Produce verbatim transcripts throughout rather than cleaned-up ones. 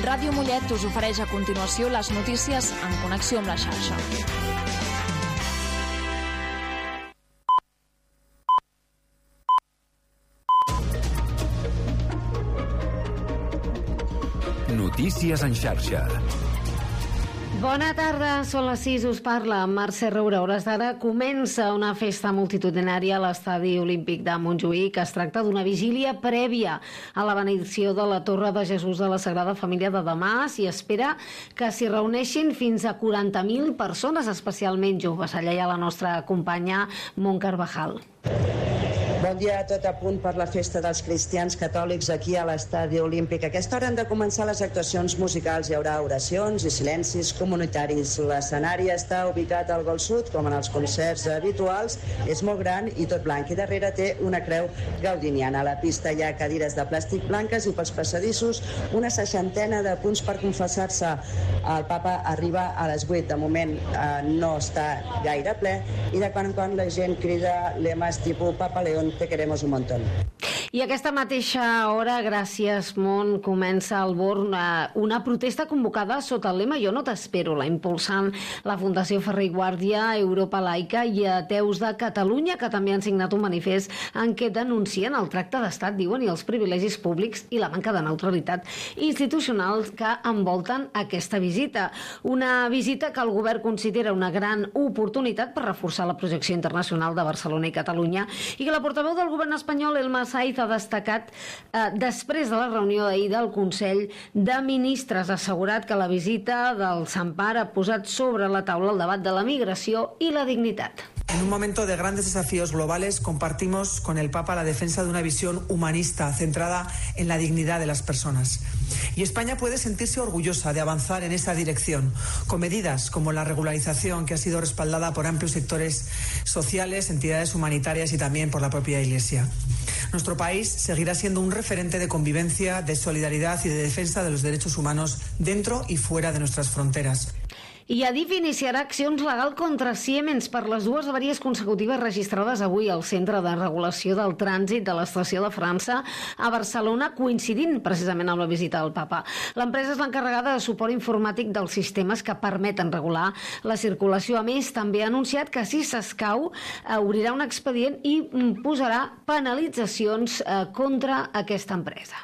Ràdio Mollet us ofereix a continuació les notícies en connexió amb la xarxa. Notícies en xarxa. Bona tarda, són les sis, us parla Mercè Roura. A hores d'ara comença una festa multitudinària a l'Estadi Olímpic de Montjuïc. Es tracta d'una vigília prèvia a la benedicció de la Torre de Jesús de la Sagrada Família de demà. S'hi espera que s'hi reuneixin fins a quaranta mil persones, especialment joves. Allà hi ha la nostra companya Mont Carvajal. Bon dia, a tot a punt per la festa dels cristians catòlics aquí a l'Estadi Olímpic. A aquesta hora han de començar les actuacions musicals. Hi haurà oracions i silencis comunitaris. L'escenari està ubicat al Gol Sud, com en els concerts habituals. És molt gran i tot blanc, i darrere té una creu gaudiniana. A la pista hi ha cadires de plàstic blanques i pels passadissos una seixantena de punts per confessar-se. El papa arriba a les vuit. De moment eh, no està gaire ple i de quan en quan la gent crida lemes tipus Papa León, te queremos un montón. I a aquesta mateixa hora, gràcies Mont, comença al Born una, una protesta convocada sota el lema Jo no t'espero, la impulsant la Fundació Ferrer i Guàrdia, Europa Laica i Ateus de Catalunya, que també han signat un manifest en què denuncien el tracte d'estat, diuen, i els privilegis públics i la manca de neutralitat institucional que envolten aquesta visita. Una visita que el govern considera una gran oportunitat per reforçar la projecció internacional de Barcelona i Catalunya, i que la portaveu del govern espanyol, Elma Saiz, ha destacat eh, després de la reunió d'ahir del Consell de Ministres. Ha assegurat que la visita del Sant Pare ha posat sobre la taula el debat de la migració i la dignitat. En un momento de grandes desafíos globales, compartimos con el Papa la defensa de una visión humanista centrada en la dignidad de las personas. Y España puede sentirse orgullosa de avanzar en esa dirección, con medidas como la regularización, que ha sido respaldada por amplios sectores sociales, entidades humanitarias y también por la propia Iglesia. Nuestro país seguirá siendo un referente de convivencia, de solidaridad y de defensa de los derechos humanos dentro y fuera de nuestras fronteras. I Adif iniciarà accions legal contra Siemens per les dues avaries consecutives registrades avui al Centre de Regulació del Trànsit de l'Estació de França a Barcelona, coincidint precisament amb la visita del Papa. L'empresa és l'encarregada de suport informàtic dels sistemes que permeten regular la circulació. A més, també ha anunciat que si s'escau obrirà un expedient i posarà penalitzacions contra aquesta empresa.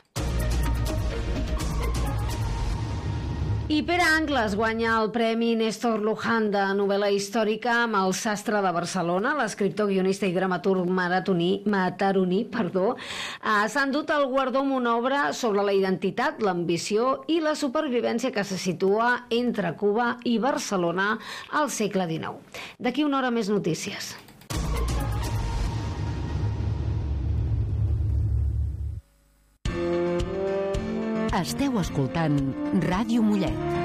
I Pere Angles guanya el Premi Néstor Luján de novel·la històrica amb El sastre de Barcelona. L'escriptor, guionista i dramaturg maratoní, mataroní perdó, eh, s'ha endut el guardó amb una obra sobre la identitat, l'ambició i la supervivència que se situa entre Cuba i Barcelona al segle dinou. D'aquí una hora més notícies. Esteu escoltant Ràdio Mollet.